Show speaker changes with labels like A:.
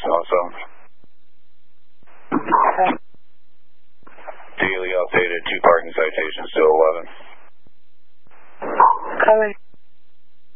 A: citation also. Daily updated, 2 parking citations, still 11.
B: Copy.